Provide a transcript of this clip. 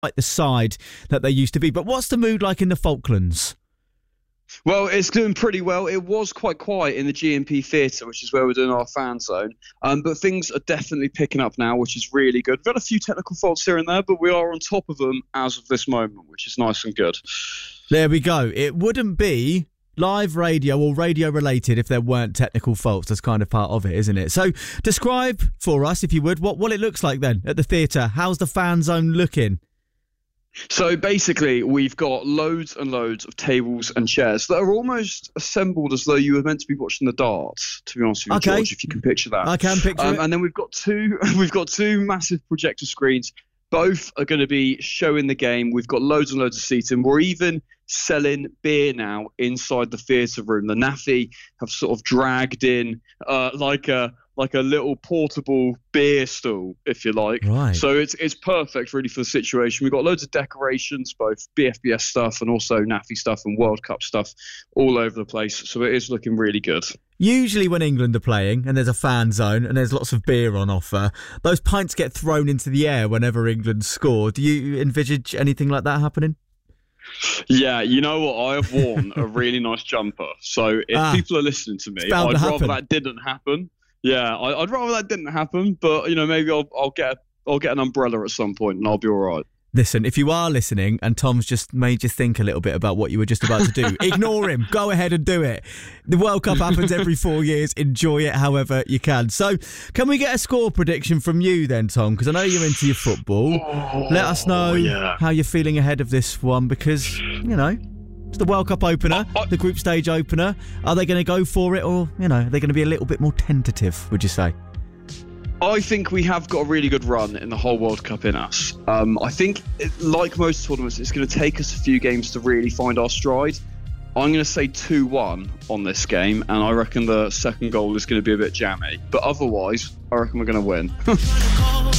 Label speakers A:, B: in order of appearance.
A: like the side that they used to be. But what's the mood like in the Falklands?
B: Well, it's doing pretty well. It was quite quiet in the GMP Theatre, which is where we're doing our fan zone. But things are definitely picking up now, which is really good. We've had a few technical faults here and there, but we are on top of them as of this moment, which is nice and good.
A: There we go. It wouldn't be live radio or radio related if there weren't technical faults. That's kind of part of it, isn't it? So describe for us, if you would, what it looks like then at the theatre. How's the fan zone looking?
B: So basically, we've got loads and loads of tables and chairs that are almost assembled as though you were meant to be watching the darts, to be honest with you, George, if you can picture that.
A: I can picture it.
B: And then we've got two massive projector screens. Both are going to be showing the game. We've got loads and loads of seating. We're even selling beer now inside the theatre room. The NAFI have sort of dragged in like a little portable beer stool, if you like.
A: Right.
B: So it's perfect, really, for the situation. We've got loads of decorations, both BFBS stuff and also NAFI stuff and World Cup stuff all over the place. So it is looking really good.
A: Usually when England are playing and there's a fan zone and there's lots of beer on offer, those pints get thrown into the air whenever England score. Do you envisage anything like that happening?
B: Yeah, you know what? I have worn a really nice jumper. So if people are listening to me, I'd rather that didn't happen. Yeah, I'd rather that didn't happen. But, maybe I'll get an umbrella at some point and I'll be all right.
A: Listen, if you are listening and Tom's just made you think a little bit about what you were just about to do, ignore him. Go ahead and do it. The World Cup happens every 4 years. Enjoy it however you can. So, can we get a score prediction from you then, Tom? Because I know you're into your football. Let us know how you're feeling ahead of this one because, it's the World Cup opener, the group stage opener. Are they going to go for it or, are they going to be a little bit more tentative, would you say?
B: I think we have got a really good run in the whole World Cup in us. I think, like most tournaments, it's going to take us a few games to really find our stride. I'm going to say 2-1 on this game, and I reckon the second goal is going to be a bit jammy. But otherwise, I reckon we're going to win.